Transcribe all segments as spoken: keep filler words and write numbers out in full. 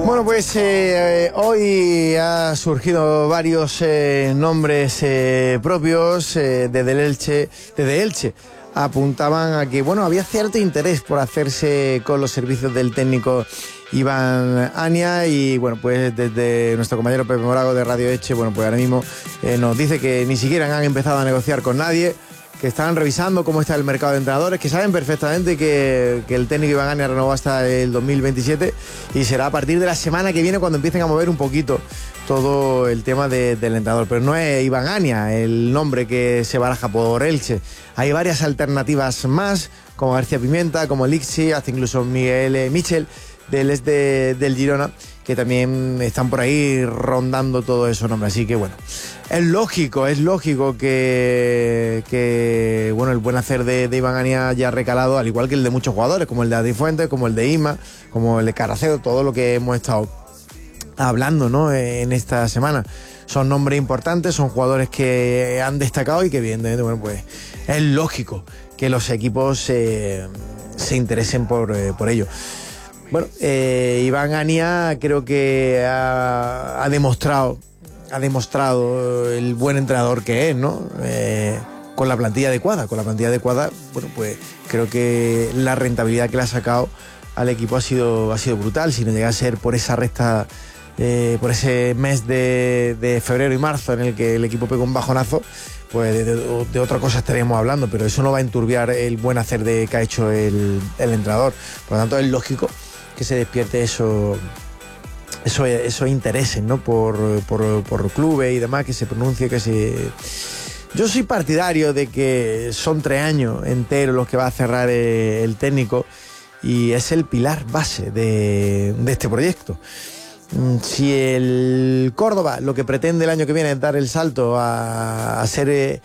Bueno, pues eh, hoy ha surgido varios eh, nombres eh, propios eh, desde el Elche, desde Elche. Apuntaban a que, bueno, había cierto interés por hacerse con los servicios del técnico Iván Ania y, bueno, pues desde nuestro compañero Pepe Morago de Radio Elche, bueno, pues ahora mismo eh, nos dice que ni siquiera han empezado a negociar con nadie, que están revisando cómo está el mercado de entrenadores, que saben perfectamente que, que el técnico Iván Ania renovó hasta el dos mil veintisiete y será a partir de la semana que viene cuando empiecen a mover un poquito todo el tema de, del entrenador. Pero no es Iván Ania el nombre que se baraja por Elche. Hay varias alternativas más, como García Pimienta, como Lixi, hasta incluso Miguel eh, Michel, del este del Girona, que también están por ahí rondando todos esos nombres. Así que bueno, es lógico, es lógico que, que bueno, el buen hacer de, de Iván Ania haya recalado, al igual que el de muchos jugadores, como el de Adri Fuentes, como el de Isma, como el de Caracedo, todo lo que hemos estado hablando, ¿no?, en esta semana. Son nombres importantes, son jugadores que han destacado y que evidentemente, bueno, pues es lógico que los equipos eh, se interesen por, eh, por ello. Bueno, eh, Iván Ania creo que ha, ha demostrado ha demostrado el buen entrenador que es, ¿no? Eh, con la plantilla adecuada, con la plantilla adecuada, bueno, pues creo que la rentabilidad que le ha sacado al equipo ha sido, ha sido brutal. Si no llega a ser por esa recta, eh, por ese mes de, de febrero y marzo en el que el equipo pegó un bajonazo, pues de, de, de otra cosa estaríamos hablando, pero eso no va a enturbiar el buen hacer de, que ha hecho el, el entrenador. Por lo tanto, es lógico que se despierte eso, eso, esos intereses, ¿no?, por, por, por clubes y demás, que se pronuncie, que se... Yo soy partidario de que son tres años enteros los que va a cerrar el técnico y es el pilar base de, de este proyecto. Si el Córdoba lo que pretende el año que viene es dar el salto a, a ser eh,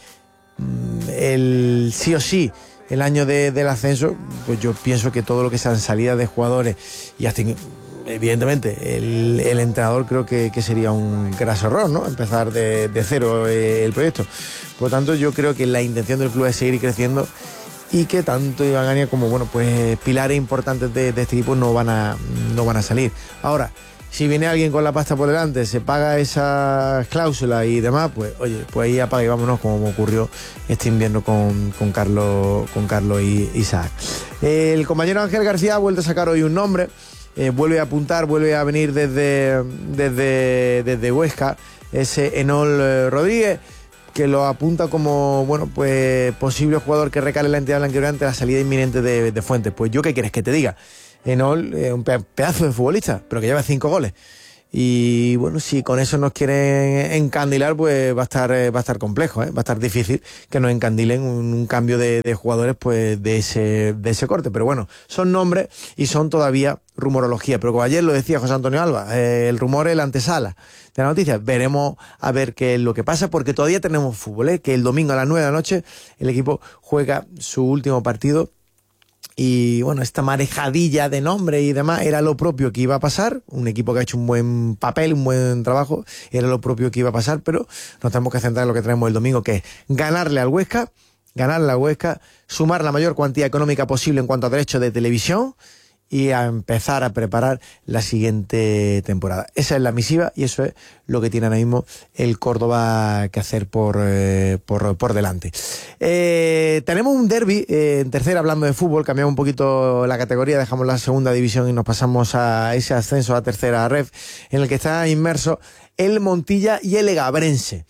el sí o sí el año de, del ascenso, pues yo pienso que todo lo que sean salidas de jugadores y hasta evidentemente el, el entrenador, creo que, que sería un graso error, ¿no?, empezar de, de cero eh, el proyecto. Por lo tanto, yo creo que la intención del club es seguir creciendo y que tanto Iván Ania como, bueno, pues pilares importantes de, de este equipo no van a no van a salir. Ahora, si viene alguien con la pasta por delante, se paga esas cláusulas y demás, pues oye, pues ahí apaga y vámonos, como ocurrió este invierno con, con Carlos con Carlos y Isaac. El compañero Ángel García ha vuelto a sacar hoy un nombre, eh, vuelve a apuntar, vuelve a venir desde, desde, desde Huesca, ese Enol Rodríguez, que lo apunta como, bueno, pues posible jugador que recale la entidad blanquivioleta ante la salida inminente de, de Fuentes. Pues yo, ¿qué quieres que te diga? Enol es un pedazo de futbolista, pero que lleva cinco goles. Y bueno, si con eso nos quieren encandilar, pues va a estar, va a estar complejo, ¿eh? Va a estar difícil que nos encandilen un, un cambio de, de jugadores, pues de ese, de ese corte. Pero bueno, son nombres y son todavía rumorología. Pero como ayer lo decía José Antonio Alba, eh, el rumor es la antesala de la noticia. Veremos a ver qué es lo que pasa, porque todavía tenemos fútbol, ¿eh? Que el domingo a las nueve de la noche el equipo juega su último partido. Y bueno, esta marejadilla de nombre y demás era lo propio que iba a pasar. Un equipo que ha hecho un buen papel, un buen trabajo, era lo propio que iba a pasar, pero nos tenemos que centrar en lo que tenemos el domingo, que es ganarle al Huesca, ganarle al Huesca, sumar la mayor cuantía económica posible en cuanto a derechos de televisión y a empezar a preparar la siguiente temporada. Esa es la misiva y eso es lo que tiene ahora mismo el Córdoba que hacer por, eh, por, por delante. Eh, tenemos un derbi eh, en tercera, hablando de fútbol, cambiamos un poquito la categoría, dejamos la segunda división y nos pasamos a ese ascenso a tercera ref, en el que está inmerso el Montilla y el Egabrense.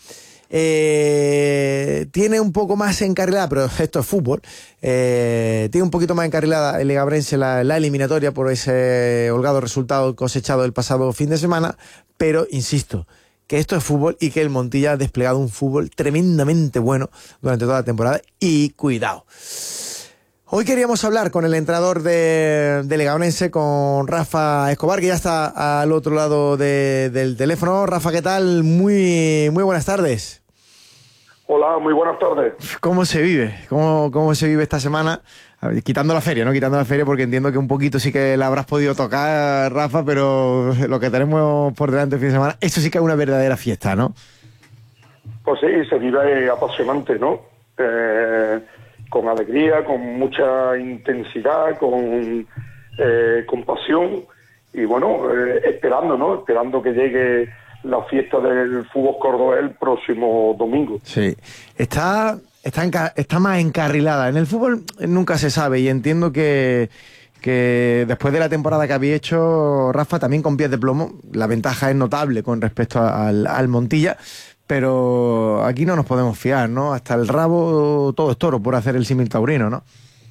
Eh, tiene un poco más encarrilada, pero esto es fútbol, eh, tiene un poquito más encarrilada el Egabrense la, la eliminatoria por ese holgado resultado cosechado el pasado fin de semana, pero insisto, que esto es fútbol y que el Montilla ha desplegado un fútbol tremendamente bueno durante toda la temporada y cuidado. Hoy queríamos hablar con el entrenador de, de Leganés, con Rafa Escobar, que ya está al otro lado de, del teléfono. Rafa, ¿qué tal? Muy, muy buenas tardes. Hola, muy buenas tardes. ¿Cómo se vive? ¿Cómo, cómo se vive esta semana? A ver, quitando la feria, ¿no? Quitando la feria, porque entiendo que un poquito sí que la habrás podido tocar, Rafa, pero lo que tenemos por delante el fin de semana, eso sí que es una verdadera fiesta, ¿no? Pues sí, se vive apasionante, ¿no? Eh, con alegría, con mucha intensidad, con, eh, con pasión y bueno, eh, esperando, ¿no? Esperando que llegue la fiesta del fútbol cordobés el próximo domingo. Sí, está, está, enca- está más encarrilada. En el fútbol nunca se sabe y entiendo que, que después de la temporada que había hecho Rafa, también con pies de plomo, la ventaja es notable con respecto a- al, al Montilla, pero aquí no nos podemos fiar, ¿no? Hasta el rabo todo es toro, por hacer el símil taurino, ¿no?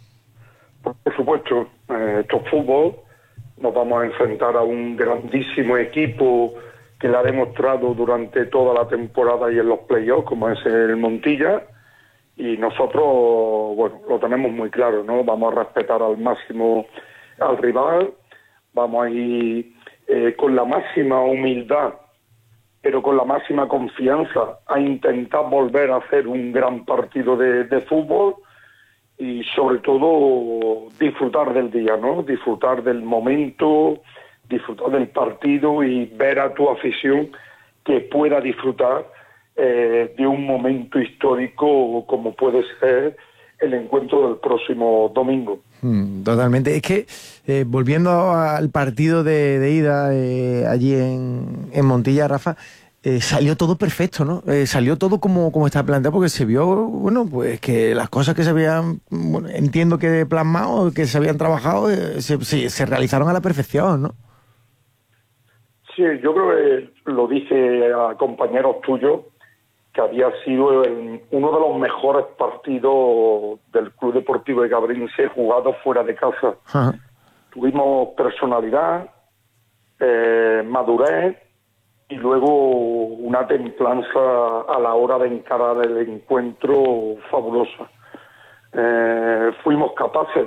Por supuesto, eh, esto es fútbol, nos vamos a enfrentar a un grandísimo equipo que le ha demostrado durante toda la temporada y en los playoffs, como es el Montilla, y nosotros, bueno, lo tenemos muy claro, ¿no? Vamos a respetar al máximo al rival, vamos a ir eh, con la máxima humildad, pero con la máxima confianza, a intentar volver a hacer un gran partido de, de fútbol, y sobre todo disfrutar del día, ¿no? Disfrutar del momento, disfrutar del partido y ver a tu afición que pueda disfrutar eh, de un momento histórico como puede ser el encuentro del próximo domingo. Mm, totalmente. Es que, eh, volviendo al partido de, de ida eh, allí en, en Montilla, Rafa, eh, salió todo perfecto, ¿no? Eh, salió todo como, como está planteado, porque se vio, bueno, pues que las cosas que se habían, bueno, entiendo que plasmado, que se habían trabajado, eh, se, se, se realizaron a la perfección, ¿no? Sí, yo creo que lo dije a compañeros tuyos, que había sido el, uno de los mejores partidos del Club Deportivo de Cabrense jugado fuera de casa. Ajá. Tuvimos personalidad, eh, madurez y luego una templanza a la hora de encarar el encuentro fabulosa. Eh, fuimos capaces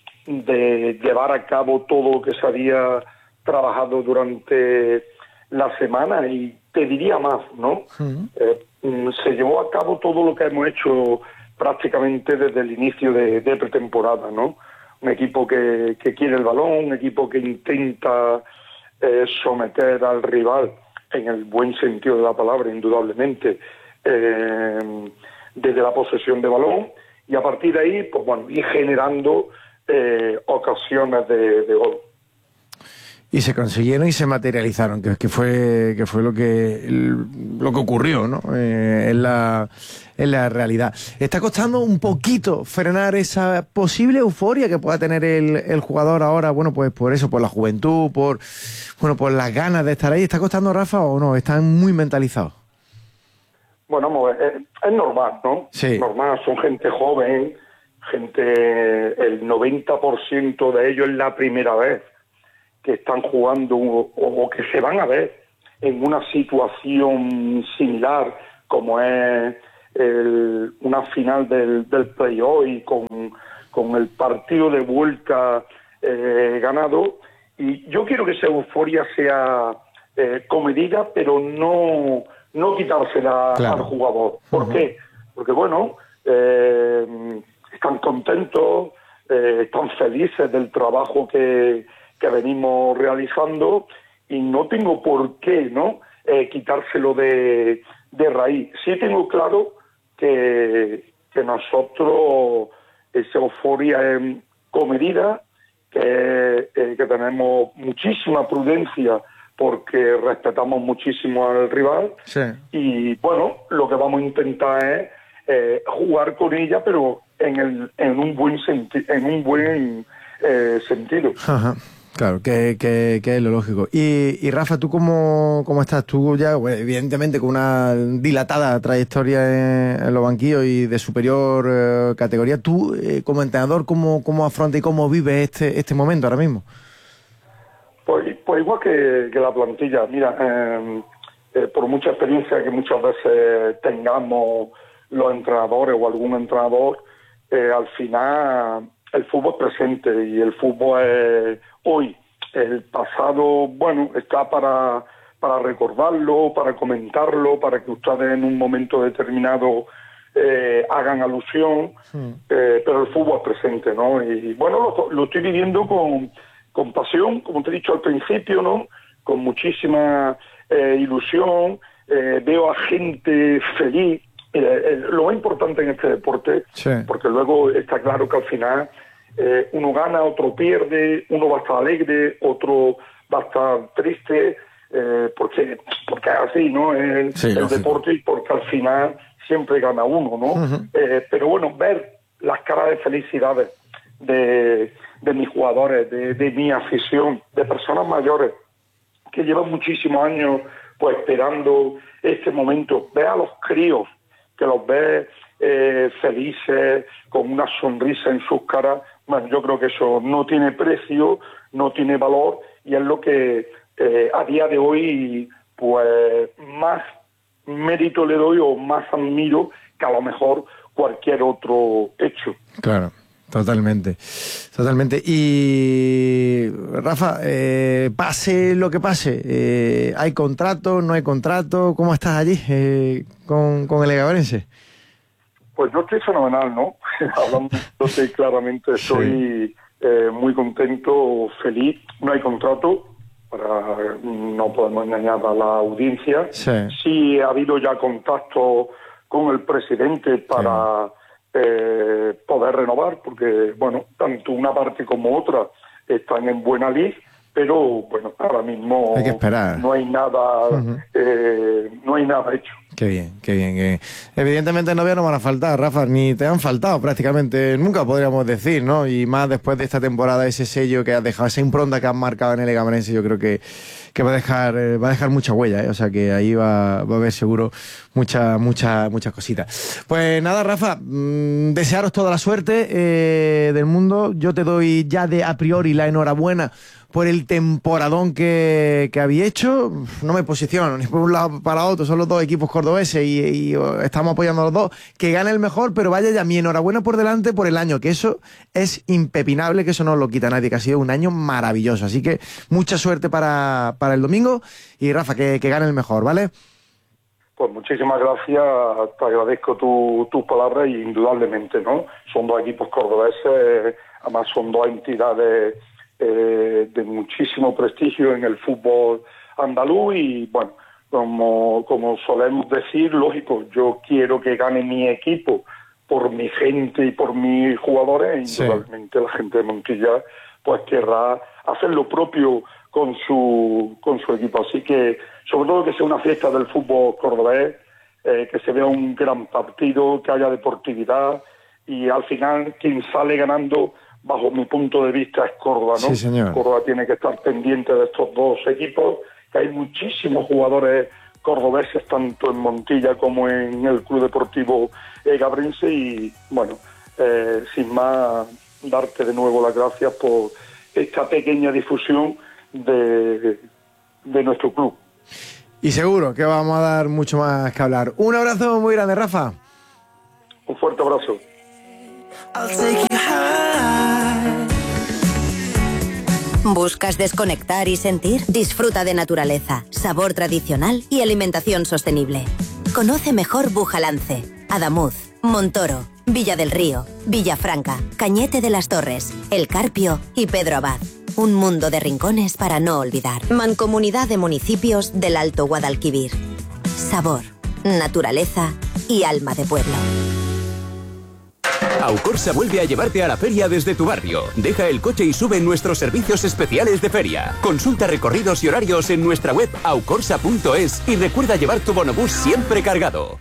de llevar a cabo todo lo que se había trabajado durante la semana y te diría más, ¿no? Uh-huh. Eh, se llevó a cabo todo lo que hemos hecho prácticamente desde el inicio de, de pretemporada, ¿no? Un equipo que, que quiere el balón, un equipo que intenta eh, someter al rival en el buen sentido de la palabra, indudablemente, eh, desde la posesión de balón, y a partir de ahí, pues bueno, ir generando eh, ocasiones de, de gol. Y se consiguieron y se materializaron, que, que fue que fue lo que lo que ocurrió, ¿no? Eh, en la en la realidad. Está costando un poquito frenar esa posible euforia que pueda tener el, el jugador ahora, bueno, pues por eso, por la juventud, por bueno, por las ganas de estar ahí. ¿Está costando, Rafa, o no? Están muy mentalizados. Bueno, es, es normal, ¿no? Sí. Normal, son gente joven, gente, el noventa por ciento de ellos es la primera vez que están jugando o, o que se van a ver en una situación similar como es el, una final del, del playoff y con, con el partido de vuelta eh, ganado. Y yo quiero que esa euforia sea eh, comedida, pero no, no quitársela claro. al jugador. ¿Por uh-huh. qué? Porque, bueno, eh, están contentos, eh, están felices del trabajo que que venimos realizando y no tengo por qué, ¿no? Eh, quitárselo de, de raíz. Sí tengo claro que, que nosotros esa euforia es comedida, que, eh, que tenemos muchísima prudencia porque respetamos muchísimo al rival sí. Y bueno, lo que vamos a intentar es eh, jugar con ella, pero en, el, en un buen, senti- en un buen eh, sentido. Ajá. Claro, que, que, que es lo lógico. Y, y Rafa, ¿tú cómo, cómo estás? Tú ya, bueno, evidentemente, con una dilatada trayectoria en, en los banquillos y de superior eh, categoría. ¿Tú, eh, como entrenador, cómo, cómo afronta y cómo vive este, este momento ahora mismo? Pues, pues igual que, que la plantilla. Mira, eh, eh, por mucha experiencia que muchas veces tengamos los entrenadores o algún entrenador, eh, al final el fútbol es presente y el fútbol es hoy. El pasado, bueno, está para, para recordarlo, para comentarlo, para que ustedes en un momento determinado eh, hagan alusión, sí. eh, pero el fútbol es presente, ¿no? Y bueno, lo, lo estoy viviendo con, con pasión, como te he dicho al principio, ¿no? Con muchísima eh, ilusión, eh, veo a gente feliz. Mira, eh, lo más importante en este deporte, sí. porque luego está claro que al final Eh, uno gana, otro pierde, uno va a estar alegre, otro va a estar triste, eh, porque, porque es así, ¿no? El, sí, el deporte, y porque al final siempre gana uno, ¿no? Uh-huh. Eh, pero bueno, ver las caras de felicidades de, de mis jugadores, de, de mi afición, de personas mayores que llevan muchísimos años pues esperando este momento, ver a los críos, que los ves eh, felices, con una sonrisa en sus caras, bueno, yo creo que eso no tiene precio, no tiene valor, y es lo que eh, a día de hoy pues más mérito le doy o más admiro que a lo mejor cualquier otro hecho. Claro, totalmente, totalmente. Y Rafa, eh, pase lo que pase, eh, ¿hay contrato, no hay contrato? ¿Cómo estás allí eh, con, con el Egabrense? Pues yo estoy fenomenal, ¿no? Hablándote claramente, estoy sí. eh, muy contento, feliz. No hay contrato, para no podemos engañar a la audiencia. Sí, sí ha habido ya contacto con el presidente para sí. eh, poder renovar, porque, bueno, tanto una parte como otra están en buena lid, pero, bueno, ahora mismo hay que esperar. no hay nada, uh-huh. eh, no hay nada hecho. Qué bien, qué bien, qué bien. Evidentemente novias no van a faltar, Rafa, ni te han faltado prácticamente nunca, podríamos decir, ¿no? Y más después de esta temporada, ese sello que has dejado, esa impronta que has marcado en el Egabrense, yo creo que, que va a dejar eh, va a dejar mucha huella, ¿eh? O sea que ahí va, va a haber seguro muchas mucha, muchas cositas. Pues nada, Rafa, mmm, desearos toda la suerte eh, del mundo. Yo te doy ya de a priori la enhorabuena por el temporadón que, que habéis hecho. No me posiciono ni por un lado para otro, son los dos equipos cordobeses y, y estamos apoyando a los dos. Que gane el mejor, pero vaya ya, mi enhorabuena por delante por el año, que eso es impepinable, que eso no lo quita nadie, que ha sido un año maravilloso. Así que mucha suerte para, para el domingo y Rafa, que, que gane el mejor, ¿vale? Pues muchísimas gracias, te agradezco tus tu palabras y indudablemente, ¿no? Son dos equipos cordobeses, además son dos entidades Eh, de muchísimo prestigio en el fútbol andaluz y bueno, como, como solemos decir, lógico, yo quiero que gane mi equipo por mi gente y por mis jugadores, sí. Indudablemente la gente de Montilla pues querrá hacer lo propio con su con su equipo, así que sobre todo que sea una fiesta del fútbol cordobés, eh, que se vea un gran partido, que haya deportividad y al final quien sale ganando bajo mi punto de vista es Córdoba, ¿no? Sí, señor. Córdoba tiene que estar pendiente de estos dos equipos, que hay muchísimos jugadores cordobeses, tanto en Montilla como en el Club Deportivo Egabrense, y bueno, eh, sin más, darte de nuevo las gracias por esta pequeña difusión de, de nuestro club. Y seguro que vamos a dar mucho más que hablar. Un abrazo muy grande, Rafa. Un fuerte abrazo. ¿Buscas desconectar y sentir? Disfruta de naturaleza, sabor tradicional y alimentación sostenible. Conoce mejor Bujalance, Adamuz, Montoro, Villa del Río, Villafranca, Cañete de las Torres, El Carpio y Pedro Abad. Un mundo de rincones para no olvidar. Mancomunidad de Municipios del Alto Guadalquivir. Sabor, naturaleza y alma de pueblo. Aucorsa vuelve a llevarte a la feria desde tu barrio. Deja el coche y sube en nuestros servicios especiales de feria. Consulta recorridos y horarios en nuestra web aucorsa punto es y recuerda llevar tu bonobús siempre cargado.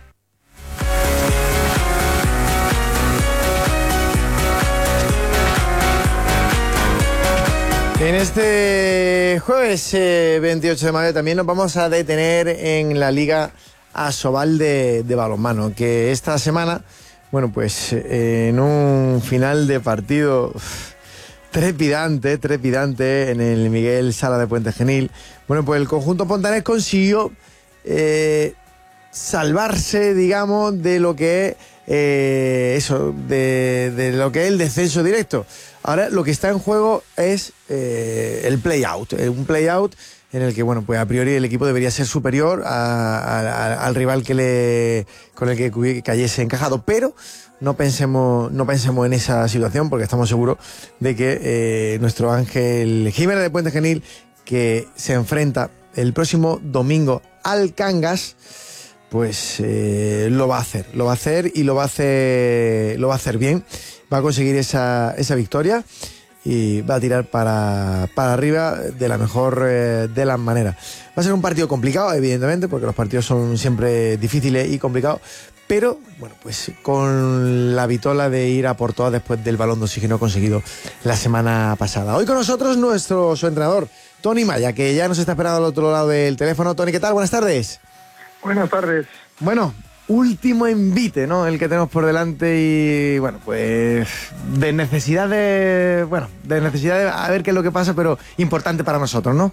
En este jueves eh, veintiocho de mayo también nos vamos a detener en la Liga Asobal de, de balonmano, que esta semana, bueno, pues eh, en un final de partido trepidante, trepidante en el Miguel Sala de Puente Genil, bueno, pues el conjunto pontanés consiguió eh, salvarse, digamos, de lo que es eh, eso, de, de lo que es el descenso directo. Ahora lo que está en juego es eh, el play-out, un play-out en el que, bueno, pues a priori el equipo debería ser superior a, a, a, al rival que le, con el que cayese encajado, pero no pensemos, no pensemos en esa situación, porque estamos seguros de que eh, nuestro Ángel Jiménez de Puente Genil, que se enfrenta el próximo domingo al Cangas, pues eh, lo va a hacer, lo va a hacer y lo va a hacer, lo va a hacer bien, va a conseguir esa, esa victoria. y va a tirar para, para arriba de la mejor eh, de las maneras. Va a ser un partido complicado, evidentemente, porque los partidos son siempre difíciles y complicados, pero bueno, pues con la vitola de ir a por todas después del balón de oxígeno conseguido la semana pasada. Hoy con nosotros nuestro su entrenador, Tony Maya, que ya nos está esperando al otro lado del teléfono. Tony, ¿qué tal? Buenas tardes. Buenas tardes. Bueno, último envite, ¿no? El que tenemos por delante y, bueno, pues de necesidad de, bueno, de necesidad de a ver qué es lo que pasa, pero importante para nosotros, ¿no?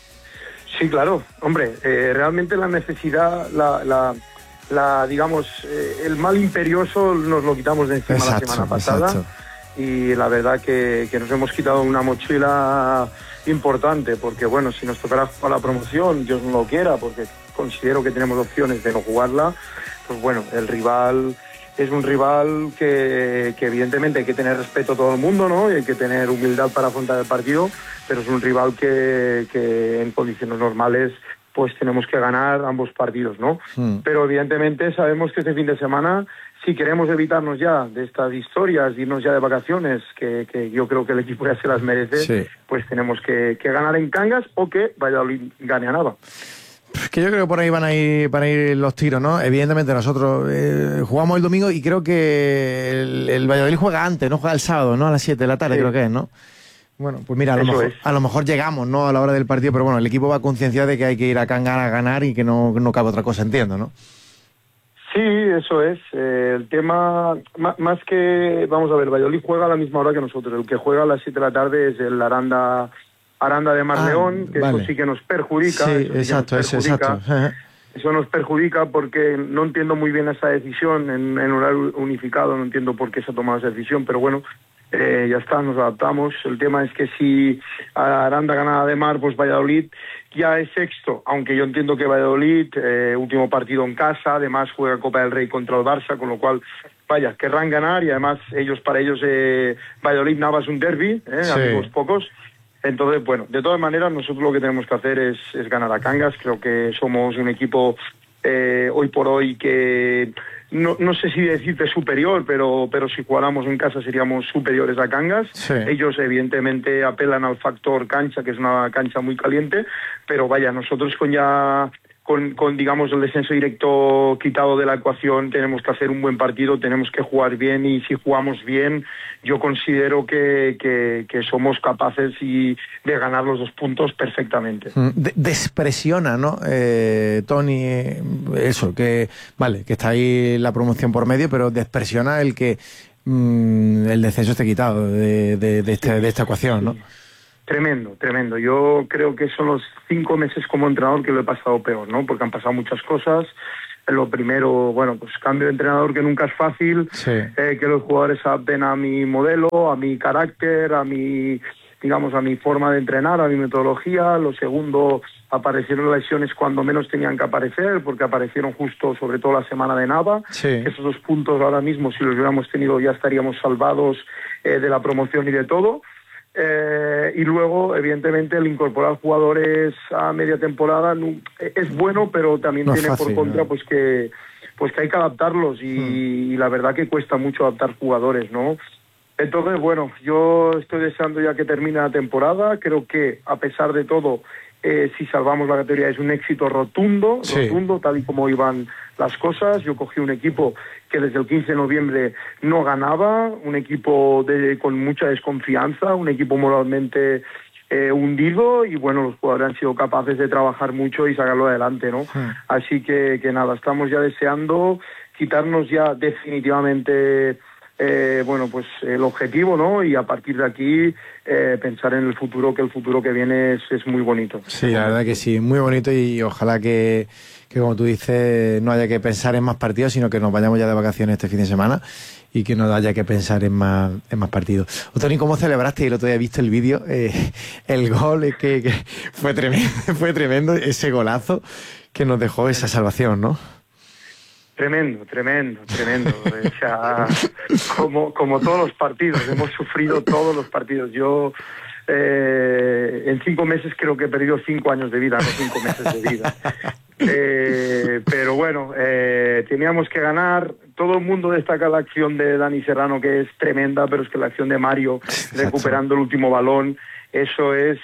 Sí, claro. Hombre, eh, realmente la necesidad, la, la, la digamos, eh, el mal imperioso nos lo quitamos de encima exacto, la semana pasada. Exacto. Y la verdad que, que nos hemos quitado una mochila importante, porque bueno, si nos tocará jugar la promoción, Dios no lo quiera, porque considero que tenemos opciones de no jugarla, pues bueno, el rival es un rival que, que evidentemente hay que tener respeto a todo el mundo, ¿no? Y hay que tener humildad para afrontar el partido, pero es un rival que, que en condiciones normales pues tenemos que ganar ambos partidos, ¿no? Mm. Pero evidentemente sabemos que este fin de semana, si queremos evitarnos ya de estas historias, irnos ya de vacaciones, que, que yo creo que el equipo ya se las merece, sí. Pues tenemos que, que ganar en Cangas o que Valladolid gane a Nava. Que yo creo que por ahí van a ir, van a ir los tiros, ¿no? Evidentemente nosotros eh, jugamos el domingo y creo que el, el Valladolid juega antes, ¿no? Juega el sábado, ¿no? A las siete de la tarde, sí. Creo que es, ¿no? Bueno, pues mira, a lo, mejor, a lo mejor llegamos, ¿no? A la hora del partido, pero bueno, el equipo va concienciado de que hay que ir a Cangas a ganar y que no, no cabe otra cosa, entiendo, ¿no? Sí, eso es. Eh, el tema, más que, vamos a ver, Valladolid juega a la misma hora que nosotros. El que juega a las siete de la tarde es el Aranda, Aranda de Marleón, ah, que vale. Eso sí que nos perjudica. Sí, exacto, nos perjudica. exacto. Eso nos perjudica porque no entiendo muy bien esa decisión en, en horario unificado, no entiendo por qué se ha tomado esa decisión, pero bueno, eh, ya está, nos adaptamos. El tema es que si Aranda gana de Mar, pues Valladolid ya es sexto, aunque yo entiendo que Valladolid, eh, último partido en casa, además juega Copa del Rey contra el Barça, con lo cual, vaya, querrán ganar y además ellos para ellos eh, Valladolid-Nava es un derbi, eh, sí. Amigos pocos. Entonces, bueno, de todas maneras nosotros lo que tenemos que hacer es, es ganar a Cangas. Creo que somos un equipo eh, hoy por hoy que no, no sé si decirte superior, pero, pero si jugáramos en casa seríamos superiores a Cangas. Sí. Ellos evidentemente apelan al factor cancha, que es una cancha muy caliente, pero vaya, nosotros con ya... Con, con, digamos, el descenso directo quitado de la ecuación, tenemos que hacer un buen partido, tenemos que jugar bien y si jugamos bien, yo considero que, que, que somos capaces y de ganar los dos puntos perfectamente. De, despresiona, ¿no, eh, Tony? Eso, que vale, que está ahí la promoción por medio, pero despresiona el que mmm, el descenso esté quitado de, de, de, este, de esta ecuación, ¿no? Tremendo, tremendo. Yo creo que son los cinco meses como entrenador que lo he pasado peor, ¿no? Porque han pasado muchas cosas. Lo primero, bueno, pues cambio de entrenador que nunca es fácil, sí. eh, que los jugadores se adapten a mi modelo, a mi carácter, a mi, digamos, a mi forma de entrenar, a mi metodología. Lo segundo, aparecieron lesiones cuando menos tenían que aparecer, porque aparecieron justo, sobre todo la semana de Nava. Sí. Esos dos puntos ahora mismo, si los hubiéramos tenido, ya estaríamos salvados eh, de la promoción y de todo. Eh, y luego, evidentemente, el incorporar jugadores a media temporada no, es bueno, pero también no tiene fácil, por contra, ¿no? pues que pues que hay que adaptarlos y, hmm. y la verdad que cuesta mucho adaptar jugadores, ¿no? Entonces, bueno, yo estoy deseando ya que termine la temporada. Creo que, a pesar de todo, eh, si salvamos la categoría es un éxito rotundo, sí. rotundo, tal y como iban las cosas. Yo cogí un equipo que desde el quince de noviembre no ganaba, un equipo de, con mucha desconfianza, un equipo moralmente eh, hundido y bueno, los jugadores han sido capaces de trabajar mucho y sacarlo adelante, ¿no? Sí. Así que, que nada, estamos ya deseando quitarnos ya definitivamente eh, bueno, pues el objetivo, ¿no? Y a partir de aquí eh, pensar en el futuro, que el futuro que viene es, es muy bonito. Sí, la verdad que sí, muy bonito y ojalá que, que, como tú dices, no haya que pensar en más partidos, sino que nos vayamos ya de vacaciones este fin de semana y que no haya que pensar en más, en más partidos. Tony, ¿cómo celebraste? El otro día he visto el vídeo, eh, el gol, es que, que fue tremendo, fue tremendo ese golazo que nos dejó esa salvación, ¿no? Tremendo, tremendo, tremendo. O sea, como, como todos los partidos, hemos sufrido todos los partidos. Yo eh, en cinco meses creo que he perdido cinco años de vida, no cinco meses de vida. Eh, pero bueno, eh, teníamos que ganar, todo el mundo destaca la acción de Dani Serrano, que es tremenda, pero es que la acción de Mario recuperando el último balón, eso es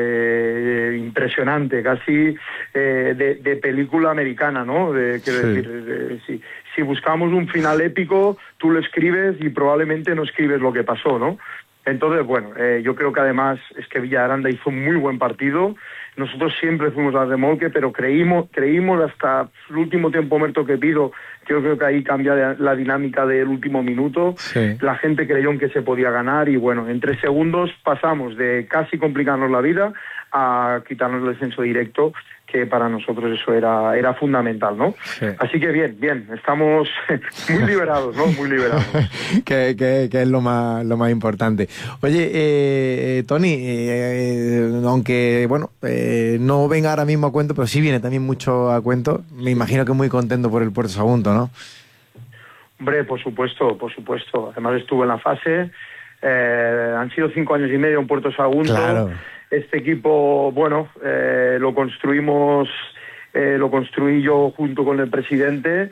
eh, impresionante, casi eh, de, de película americana, ¿no? De, quiero sí. decir, de, si, si buscamos un final épico, tú lo escribes y probablemente no escribes lo que pasó, ¿no? Entonces, bueno, eh, yo creo que además es que Villaranda hizo un muy buen partido. Nosotros siempre fuimos al remolque, pero creímos, creímos hasta el último tiempo muerto que pido. Yo creo que ahí cambia la dinámica del último minuto. Sí. La gente creyó en que se podía ganar y bueno, en tres segundos pasamos de casi complicarnos la vida a quitarnos el descenso directo, que para nosotros eso era era fundamental, ¿no? Sí. Así que bien, bien, estamos muy liberados, ¿no? Muy liberados. que, que, que es lo más lo más importante. Oye, eh, Tony, eh, aunque, bueno, eh, no venga ahora mismo a cuento, pero sí viene también mucho a cuento, me imagino que muy contento por el Puerto Sagunto, ¿no? Hombre, por supuesto, por supuesto. Además estuve en la fase, eh, han sido cinco años y medio en Puerto Sagunto. Claro. Este equipo, bueno, eh, lo construimos, eh, lo construí yo junto con el presidente,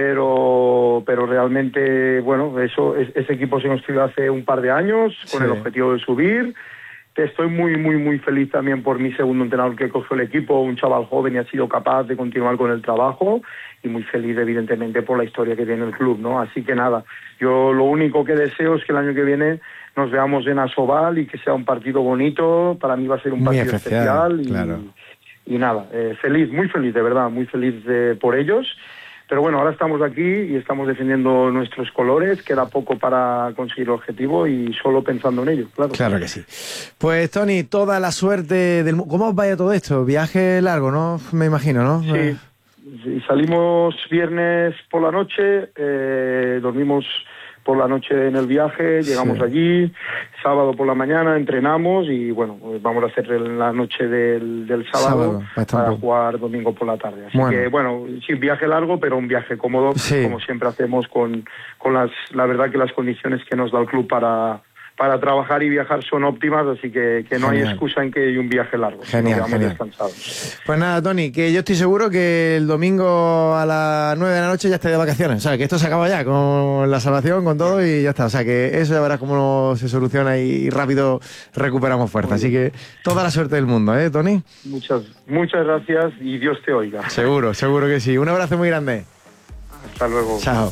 pero pero realmente, bueno, eso es, ese equipo se construyó hace un par de años con sí. el objetivo de subir. Estoy muy, muy, muy feliz también por mi segundo entrenador que cogió el equipo, un chaval joven y ha sido capaz de continuar con el trabajo, y muy feliz, evidentemente, por la historia que tiene el club, ¿no? Así que nada, yo lo único que deseo es que el año que viene nos veamos en Asobal y que sea un partido bonito. Para mí va a ser un partido especial, especial y, claro. y nada, eh, feliz, muy feliz, de verdad, muy feliz de, por ellos. Pero bueno, ahora estamos aquí y estamos defendiendo nuestros colores, queda poco para conseguir el objetivo y solo pensando en ello, claro. Claro que sí. Pues Tony, toda la suerte del mundo. ¿Cómo os vaya todo esto? Viaje largo, ¿no? Me imagino, ¿no? Sí, sí, salimos viernes por la noche, eh, dormimos por la noche en el viaje, llegamos sí. allí, sábado por la mañana entrenamos y bueno, pues vamos a hacer la noche del, del sábado, sábado para jugar domingo por la tarde. Así bueno. que bueno, sí, viaje largo, pero un viaje cómodo, sí. como siempre hacemos con, con las, la verdad que las condiciones que nos da el club para... para trabajar y viajar son óptimas, así que, que no genial. hay excusa en que hay un viaje largo. Genial, vamos genial. descansados. Pues nada, Tony, que yo estoy seguro que el domingo a las nueve de la noche ya esté de vacaciones. O sea, que esto se acaba ya con la salvación, con todo y ya está. O sea, que eso ya verás cómo se soluciona y rápido recuperamos fuerza. Así que toda la suerte del mundo, ¿eh, Tony? Muchas, muchas gracias y Dios te oiga. Seguro, seguro que sí. Un abrazo muy grande. Hasta luego. Chao.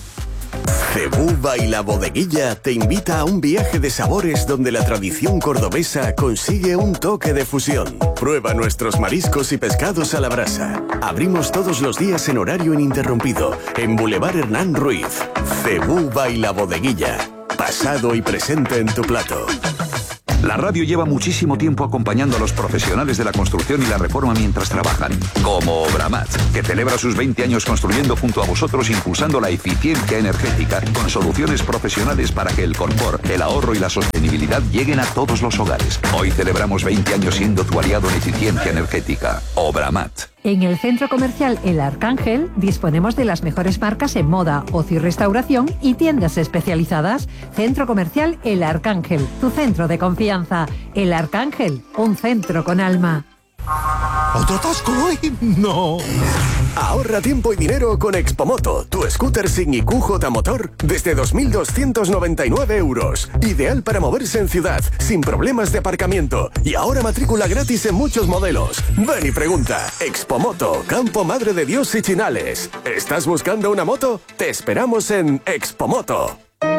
Cebuba y la Bodeguilla te invita a un viaje de sabores donde la tradición cordobesa consigue un toque de fusión. Prueba nuestros mariscos y pescados a la brasa. Abrimos todos los días en horario ininterrumpido en Boulevard Hernán Ruiz. Cebuba y la Bodeguilla. Pasado y presente en tu plato. La radio lleva muchísimo tiempo acompañando a los profesionales de la construcción y la reforma mientras trabajan. Como Obramat, que celebra sus veinte años construyendo junto a vosotros, impulsando la eficiencia energética con soluciones profesionales para que el confort, el ahorro y la sostenibilidad lleguen a todos los hogares. Hoy celebramos veinte años siendo tu aliado en eficiencia energética. Obramat. En el Centro Comercial El Arcángel disponemos de las mejores marcas en moda, ocio y restauración y tiendas especializadas. Centro Comercial El Arcángel, tu centro de confianza. El Arcángel, un centro con alma. ¿Otro atasco hoy? ¡No! Ahorra tiempo y dinero con Expomoto, tu scooter sin I Q J motor desde dos mil doscientos noventa y nueve euros. Ideal para moverse en ciudad, sin problemas de aparcamiento. Y ahora matrícula gratis en muchos modelos. Ven y pregunta. Expomoto, Campo Madre de Dios y Chinales. ¿Estás buscando una moto? Te esperamos en Expomoto.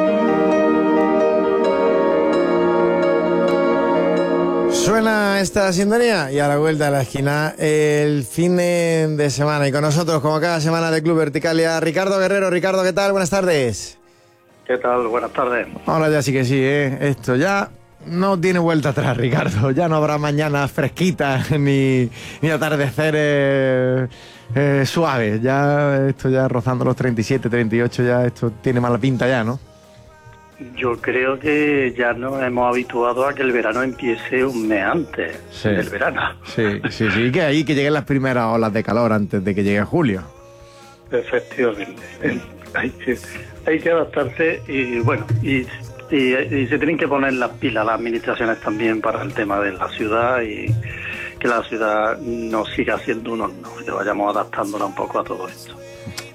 Suena esta sintonía y a la vuelta de la esquina el fin de semana. Y con nosotros, como cada semana, de Club Verticalia, Ricardo Guerrero. Ricardo, ¿qué tal? Buenas tardes. ¿Qué tal? Buenas tardes. Ahora ya sí que sí, ¿eh? Esto ya no tiene vuelta atrás, Ricardo. Ya no habrá mañanas fresquitas ni, ni atardeceres eh, suaves. Ya esto ya rozando los treinta y siete, treinta y ocho, ya esto tiene mala pinta ya, ¿no? Yo creo que ya nos hemos habituado a que el verano empiece un mes antes sí. del verano. Sí, sí, sí, que ahí que lleguen las primeras olas de calor antes de que llegue julio. Efectivamente. Hay que, hay que adaptarse y bueno, y, y, y se tienen que poner las pilas las administraciones también para el tema de la ciudad y que la ciudad no siga siendo un horno, que vayamos adaptándola un poco a todo esto.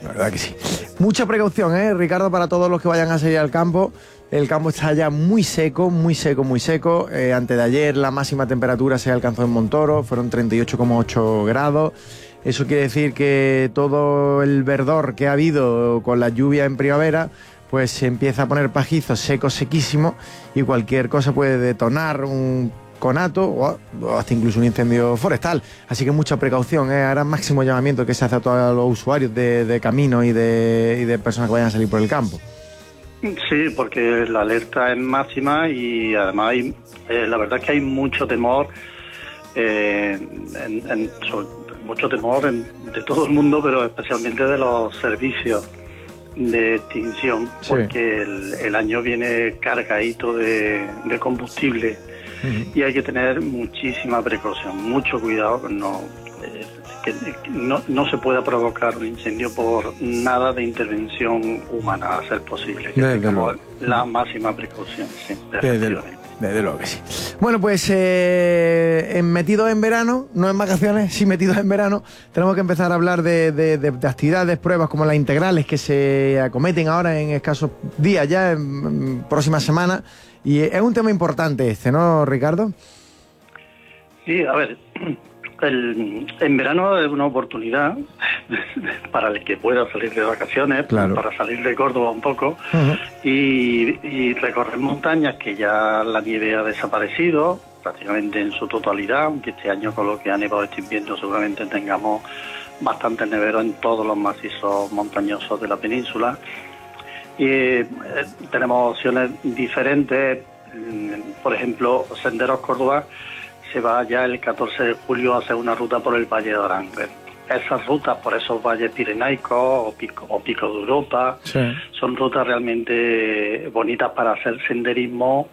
la verdad que sí. Mucha precaución, ¿eh, Ricardo, para todos los que vayan a salir al campo. El campo está ya muy seco, muy seco, muy seco. Eh, antes de ayer la máxima temperatura se alcanzó en Montoro, fueron treinta y ocho coma ocho grados. Eso quiere decir que todo el verdor que ha habido con la lluvia en primavera, pues se empieza a poner pajizo seco, sequísimo, y cualquier cosa puede detonar un conato o, o hasta incluso un incendio forestal. Así que mucha precaución, ¿eh? Ahora máximo llamamiento que se hace a todos los usuarios de, de camino y de, y de personas que vayan a salir por el campo. Sí, porque la alerta es máxima y además hay, eh, la verdad es que hay mucho temor, eh, en, en, sobre, mucho temor en, de todo el mundo, pero especialmente de los servicios de extinción, sí. Porque el, el año viene cargadito de, de combustible, uh-huh. Y hay que tener muchísima precaución, mucho cuidado, no, eh, que, que no, no se pueda provocar un incendio por nada de intervención humana, a ser posible. Que Desde luego. La máxima precaución, sí. Desde luego. Desde luego que sí. Bueno, pues eh, en metidos en verano, no en vacaciones, sí metidos en verano, tenemos que empezar a hablar de, de, de, de actividades, pruebas como las integrales que se acometen ahora en escasos días ya, en, en próximas semanas. Y es un tema importante este, ¿no, Ricardo? Sí, a ver, el, en verano es una oportunidad para el que pueda salir de vacaciones, claro. Para salir de Córdoba un poco, uh-huh. y, y recorrer montañas que ya la nieve ha desaparecido prácticamente en su totalidad, aunque este año con lo que ha nevado este invierno seguramente tengamos bastantes neveros en todos los macizos montañosos de la península. Y eh, tenemos opciones diferentes, por ejemplo, Senderos Córdoba se va ya el catorce de julio a hacer una ruta por el Valle de Aranjuez. Esas rutas por esos valles pirenaicos o pico, o pico de Europa, sí. Son rutas realmente bonitas para hacer senderismo,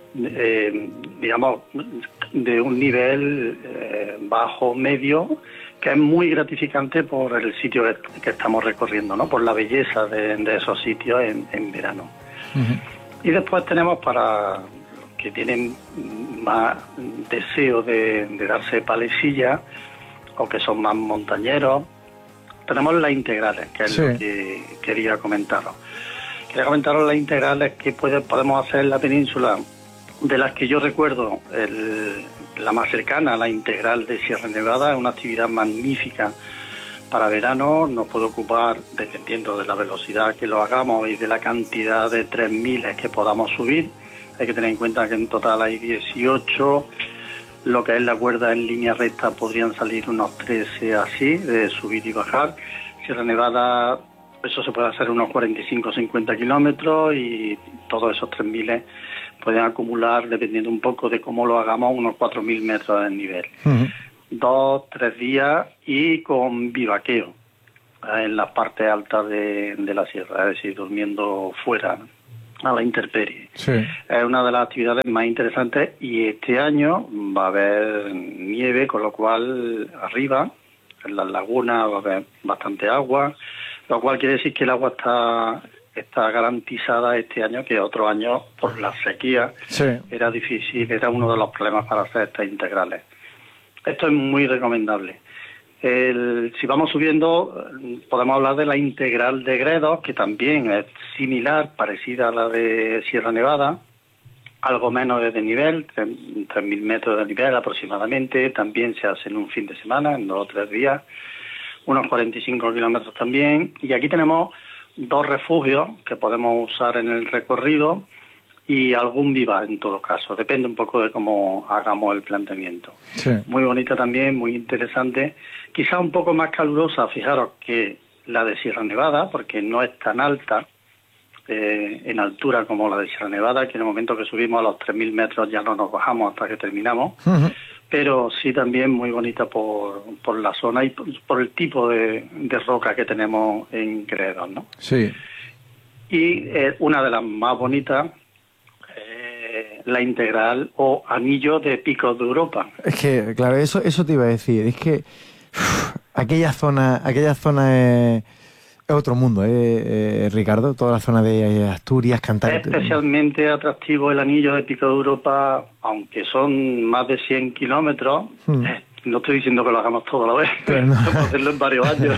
eh, digamos, de un nivel eh, bajo, medio, que es muy gratificante por el sitio que, que estamos recorriendo, ¿no? Por la belleza de, de esos sitios en, en verano. Uh-huh. Y después tenemos para los que tienen más deseo de, de darse palesilla o que son más montañeros, tenemos las integrales, que es sí. Lo que quería comentaros. Quería comentaros las integrales que puede, podemos hacer en la península, de las que yo recuerdo, el, la más cercana, la integral de Sierra Nevada, es una actividad magnífica para verano, nos puede ocupar, dependiendo de la velocidad que lo hagamos y de la cantidad de tres miles que podamos subir. Hay que tener en cuenta que en total hay dieciocho, lo que es la cuerda en línea recta podrían salir unos trece así, de subir y bajar. Sierra Nevada, eso se puede hacer unos cuarenta y cinco a cincuenta kilómetros y todos esos tres miles pueden acumular, dependiendo un poco de cómo lo hagamos, unos cuatro mil metros de nivel. Uh-huh. Dos, tres días y con vivaqueo eh, en las partes altas de, de la sierra, es decir, durmiendo fuera, a la intemperie. Sí. Es una de las actividades más interesantes y este año va a haber nieve, con lo cual arriba, en las lagunas, va a haber bastante agua, lo cual quiere decir que el agua está... está garantizada este año, que otro año por la sequía sí. Era difícil, era uno de los problemas para hacer estas integrales. Esto es muy recomendable. El, si vamos subiendo, podemos hablar de la integral de Gredos, que también es similar, parecida a la de Sierra Nevada, algo menos de nivel, tres mil metros de nivel aproximadamente, también se hace en un fin de semana, en dos o tres días, unos cuarenta y cinco kilómetros también, y aquí tenemos dos refugios que podemos usar en el recorrido y algún viva en todo caso, depende un poco de cómo hagamos el planteamiento. Sí. Muy bonita también, muy interesante, quizá un poco más calurosa, fijaros, que la de Sierra Nevada, porque no es tan alta eh, en altura como la de Sierra Nevada, que en el momento que subimos a los tres mil metros ya no nos bajamos hasta que terminamos. Uh-huh. Pero sí también muy bonita por, por la zona y por, por el tipo de, de roca que tenemos en Gredos, ¿no? Sí. Y eh, una de las más bonitas, eh, la integral o anillo de Picos de Europa. Es que, claro, eso eso te iba a decir, es que uff, aquella zona, aquella zona es, es otro mundo, ¿eh, eh, Ricardo? Toda la zona de Asturias, Cantabria. Es especialmente atractivo el anillo de Pico de Europa, aunque son más de cien kilómetros, hmm. es No estoy diciendo que lo hagamos todo a la vez, pero no. Podemos hacerlo en varios años.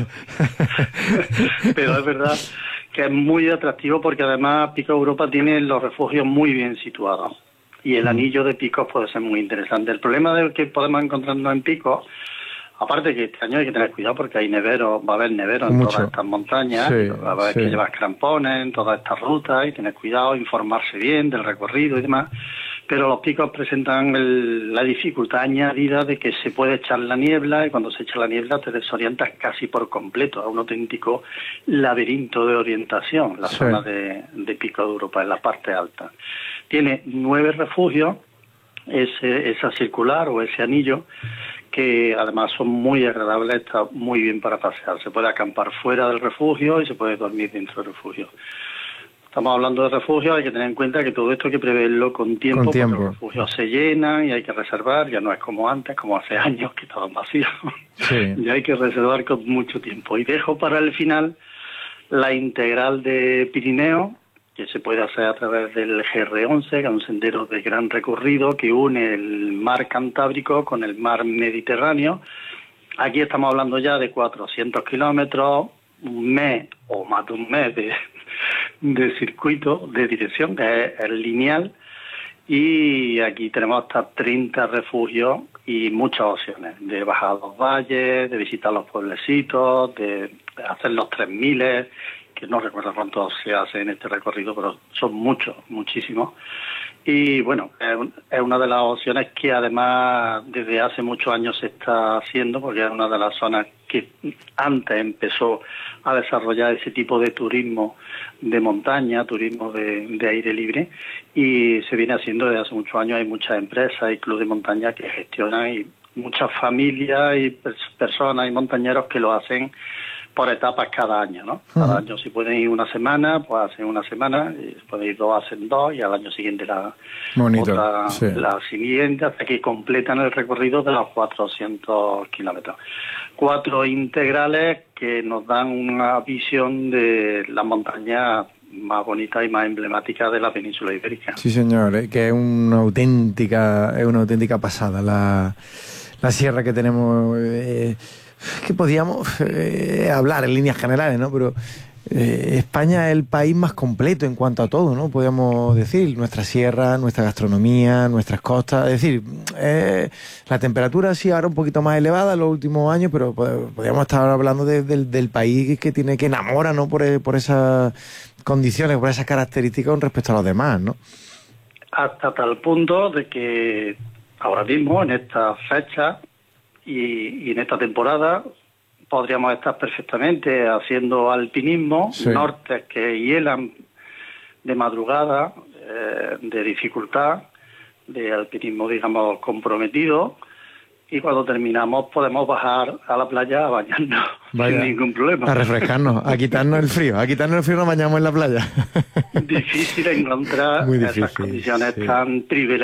Pero es verdad que es muy atractivo porque además Pico Europa tiene los refugios muy bien situados y el anillo de picos puede ser muy interesante. El problema del que podemos encontrarnos en picos, aparte que este año hay que tener cuidado porque hay neveros, va a haber neveros en todas estas montañas, sí, va a haber sí. que llevar crampones en todas estas rutas y tener cuidado, informarse bien del recorrido y demás. Pero los picos presentan el, la dificultad añadida de que se puede echar la niebla y cuando se echa la niebla te desorientas casi por completo, a un auténtico laberinto de orientación, la sí. zona de, de Pico de Europa, en la parte alta. Tiene nueve refugios, ese, esa circular o ese anillo, que además son muy agradables, está muy bien para pasear. Se puede acampar fuera del refugio y se puede dormir dentro del refugio. Estamos hablando de refugios, hay que tener en cuenta que todo esto hay que preverlo con tiempo, con tiempo. Porque los refugios se llenan y hay que reservar, ya no es como antes, como hace años que estaban vacíos. Sí. Ya hay que reservar con mucho tiempo. Y dejo para el final la integral de Pirineo, que se puede hacer a través del G R once, que es un sendero de gran recorrido que une el mar Cantábrico con el mar Mediterráneo. Aquí estamos hablando ya de cuatrocientos kilómetros, un mes o más de un mes de, de circuito, de dirección, que es el lineal, y aquí tenemos hasta treinta refugios y muchas opciones, de bajar a los valles, de visitar los pueblecitos, de hacer los tres miles, que no recuerdo cuánto se hace en este recorrido, pero son muchos, muchísimos. Y bueno, es una de las opciones que además desde hace muchos años se está haciendo, porque es una de las zonas que antes empezó a desarrollar ese tipo de turismo de montaña, turismo de, de aire libre, y se viene haciendo desde hace muchos años. Hay muchas empresas y clubes de montaña que gestionan, y muchas familias y personas y montañeros que lo hacen por etapas cada año, ¿no? Cada uh-huh. año si pueden ir una semana, pues hacen una semana, y si pueden ir dos, hacen dos, y al año siguiente la otra, sí. la siguiente, hasta que completan el recorrido de los cuatrocientos kilómetros. Cuatro integrales que nos dan una visión de la montaña más bonita y más emblemática de la península ibérica. Sí, señor, ¿eh? Que es una auténtica, es una auténtica pasada la, la sierra que tenemos. Eh, que podíamos eh, hablar en líneas generales, ¿no? Pero eh, España es el país más completo en cuanto a todo, ¿no? Podríamos decir, nuestra sierra, nuestra gastronomía, nuestras costas. Es decir, eh, la temperatura sí ahora un poquito más elevada en los últimos años, pero podríamos estar hablando de, de, del país que tiene que enamora, ¿no? Por, por esas condiciones, por esas características con respecto a los demás, ¿no? Hasta tal punto de que ahora mismo, en esta fecha, Y, y en esta temporada podríamos estar perfectamente haciendo alpinismo, sí. nortes que hielan de madrugada, eh, de dificultad, de alpinismo, digamos, comprometido, y cuando terminamos podemos bajar a la playa a bañarnos. Vaya, sin ningún problema. A refrescarnos, a quitarnos el frío, a quitarnos el frío nos bañamos en la playa. Difícil encontrar Muy difícil, esas condiciones sí. tan privilegiadas